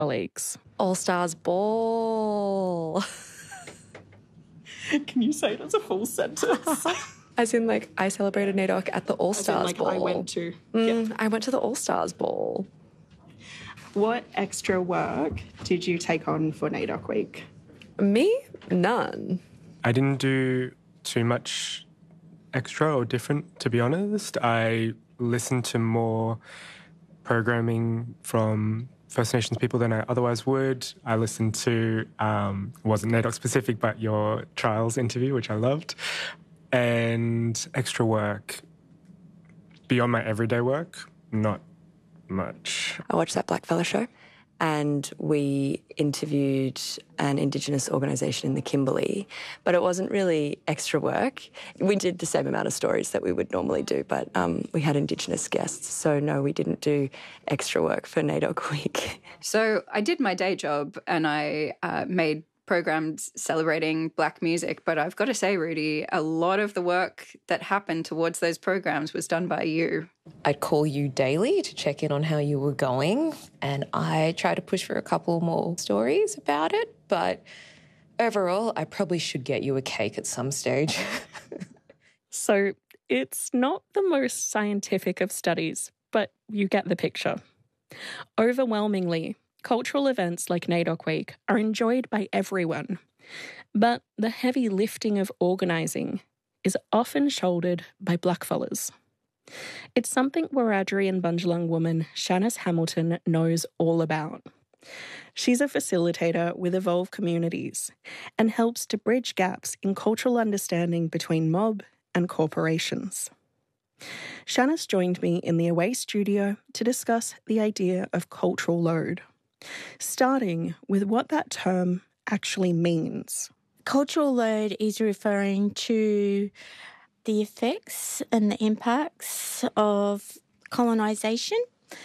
colleagues. All Stars Ball. Can you say it as a full sentence? As in, like, I celebrated NAIDOC at the All Stars Ball. I went to. I went to the All Stars Ball. What extra work did you take on for NAIDOC week? Me? None. I didn't do too much extra or different, to be honest. I listened to more programming from First Nations people than I otherwise would. I listened to, wasn't NAIDOC specific, but your trials interview, which I loved. And extra work, beyond my everyday work, not much. I watched that Blackfella show and we interviewed an Indigenous organisation in the Kimberley, but it wasn't really extra work. We did the same amount of stories that we would normally do, but we had Indigenous guests. So no, we didn't do extra work for NAIDOC week. So I did my day job and I made programs celebrating Black music, but I've got to say, Rudy, a lot of the work that happened towards those programs was done by you. I'd call you daily to check in on how you were going, and I try to push for a couple more stories about it, but overall, I probably should get you a cake at some stage. So it's not the most scientific of studies, but you get the picture. Overwhelmingly, cultural events like NAIDOC Week are enjoyed by everyone, but the heavy lifting of organising is often shouldered by blackfellas. It's something Wiradjuri and Bundjalung woman Shanice Hamilton knows all about. She's a facilitator with Evolve Communities and helps to bridge gaps in cultural understanding between mob and corporations. Shanice joined me in the Away studio to discuss the idea of cultural load, starting with what that term actually means. Cultural load is referring to the effects and the impacts of colonisation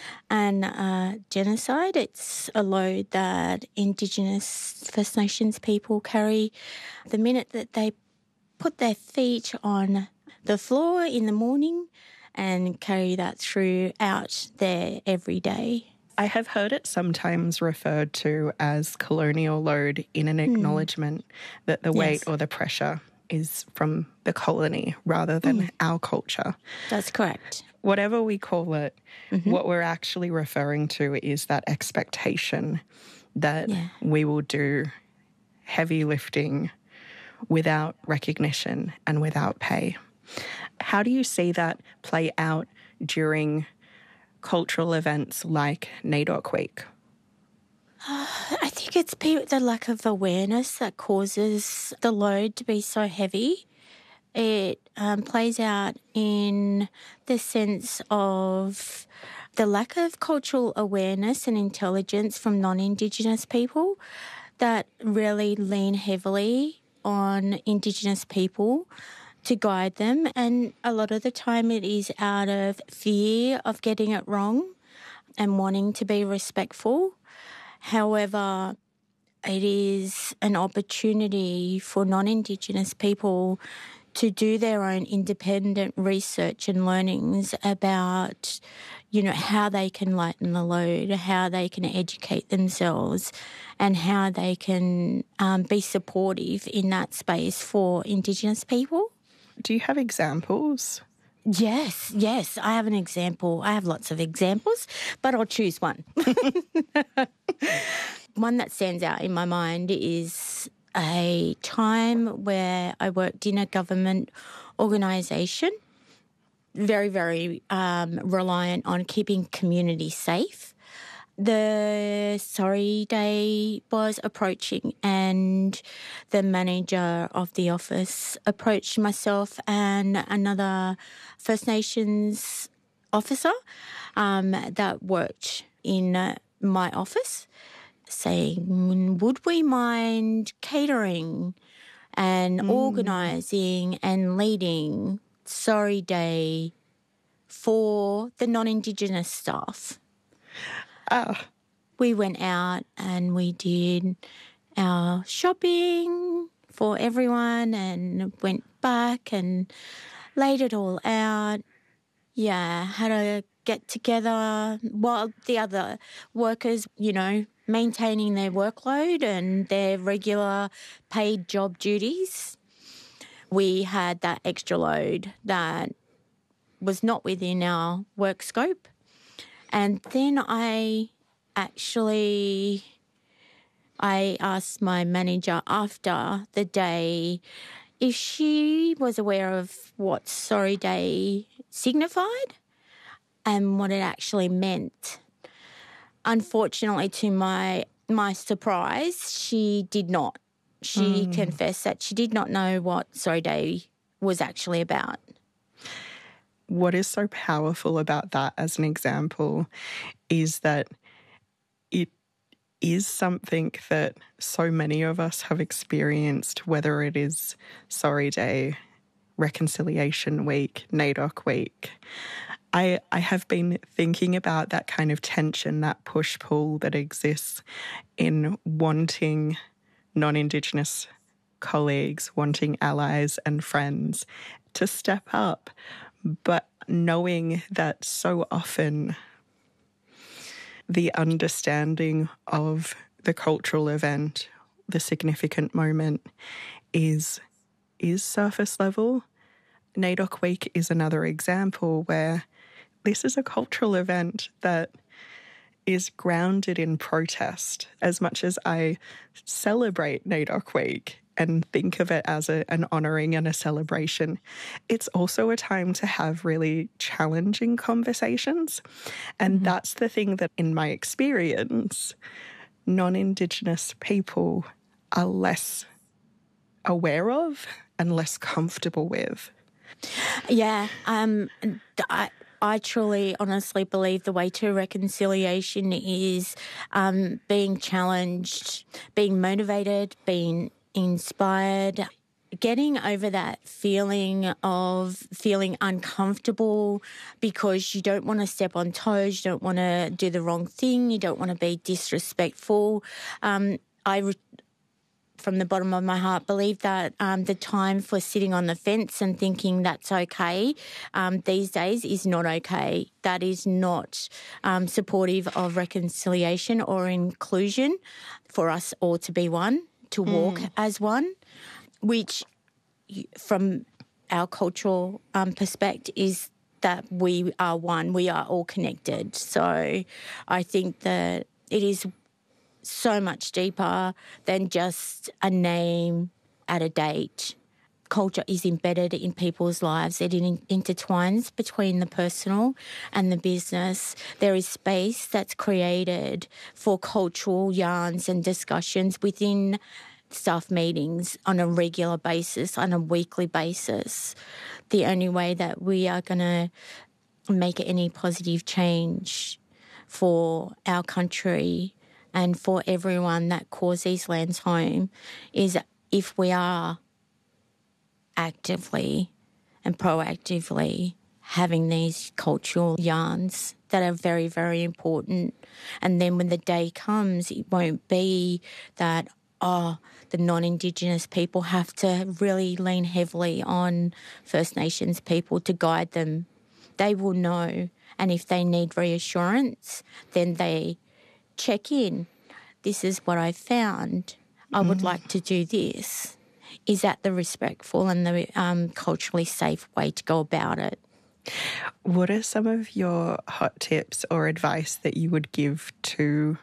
and genocide. It's a load that Indigenous First Nations people carry the minute that they put their feet on the floor in the morning and carry that throughout their everyday. I have heard it sometimes referred to as colonial load in an acknowledgement that the weight or the pressure is from the colony rather than our culture. That's correct. Whatever we call it, what we're actually referring to is that expectation that we will do heavy lifting without recognition and without pay. How do you see that play out during cultural events like NAIDOC Week? I think it's the lack of awareness that causes the load to be so heavy. It plays out in the sense of the lack of cultural awareness and intelligence from non-Indigenous people that really lean heavily on Indigenous people to guide them. And a lot of the time it is out of fear of getting it wrong and wanting to be respectful. However, it is an opportunity for non-Indigenous people to do their own independent research and learnings about, how they can lighten the load, how they can educate themselves, and how they can be supportive in that space for Indigenous people. Do you have examples? Yes, I have an example. I have lots of examples, but I'll choose one. One that stands out in my mind is a time where I worked in a government organisation, very, very reliant on keeping communities safe. The Sorry Day was approaching and the manager of the office approached myself and another First Nations officer that worked in my office, saying, would we mind catering and organising and leading Sorry Day for the non-Indigenous staff? We went out and we did our shopping for everyone and went back and laid it all out. Yeah, had a get together while the other workers, maintaining their workload and their regular paid job duties. We had that extra load that was not within our work scope. And then I asked my manager after the day if she was aware of what Sorry Day signified and what it actually meant. Unfortunately, to my surprise, she did not. She confessed that she did not know what Sorry Day was actually about. What is so powerful about that as an example is that it is something that so many of us have experienced, whether it is Sorry Day, Reconciliation Week, NAIDOC Week. I have been thinking about that kind of tension, that push-pull that exists in wanting non-Indigenous colleagues, wanting allies and friends to step up, but knowing that so often the understanding of the cultural event, the significant moment, is surface level. NAIDOC Week is another example where this is a cultural event that is grounded in protest. As much as I celebrate NAIDOC Week and think of it as an honouring and a celebration, it's also a time to have really challenging conversations. And that's the thing that, in my experience, non-Indigenous people are less aware of and less comfortable with. Yeah, I truly, honestly believe the way to reconciliation is being challenged, being motivated, being inspired, getting over that feeling of feeling uncomfortable because you don't want to step on toes, you don't want to do the wrong thing, you don't want to be disrespectful. From the bottom of my heart, believe that the time for sitting on the fence and thinking that's okay these days is not okay. That is not supportive of reconciliation or inclusion for us all to be one, to walk as one, which from our cultural perspective is that we are one, we are all connected. So I think that it is so much deeper than just a name at a date. Culture is embedded in people's lives. It intertwines between the personal and the business. There is space that's created for cultural yarns and discussions within staff meetings on a regular basis, on a weekly basis. The only way that we are going to make any positive change for our country and for everyone that calls these lands home is if we are actively and proactively having these cultural yarns that are very, very important. And then when the day comes, it won't be that, the non-Indigenous people have to really lean heavily on First Nations people to guide them. They will know. And if they need reassurance, then they check in. This is what I found. I would like to do this. Is that the respectful and the culturally safe way to go about it? What are some of your hot tips or advice that you would give to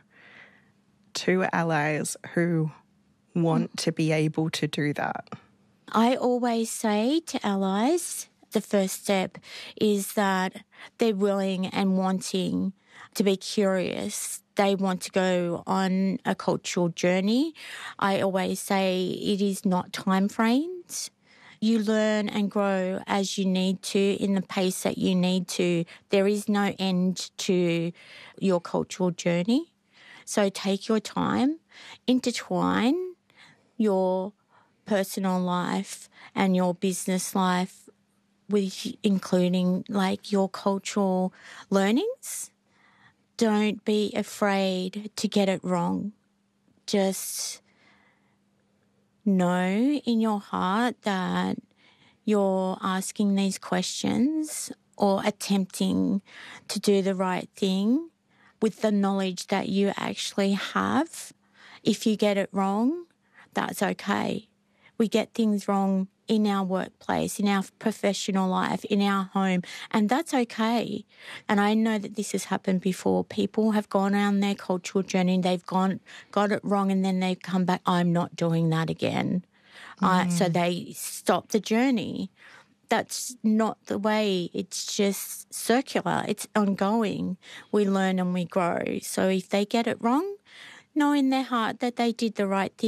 allies who want to be able to do that? I always say to allies, the first step is that they're willing and wanting to be curious. They want to go on a cultural journey. I always say it is not time frames. You learn and grow as you need to in the pace that you need to. There is no end to your cultural journey. So take your time, intertwine your personal life and your business life with including like your cultural learnings. Don't be afraid to get it wrong. Just know in your heart that you're asking these questions or attempting to do the right thing with the knowledge that you actually have. If you get it wrong, that's okay. We get things wrong in our workplace, in our professional life, in our home, and that's okay. And I know that this has happened before. People have gone on their cultural journey, they've got it wrong, and then they've come back, I'm not doing that again. So they stop the journey. That's not the way. It's just circular. It's ongoing. We learn and we grow. So if they get it wrong, know in their heart that they did the right thing.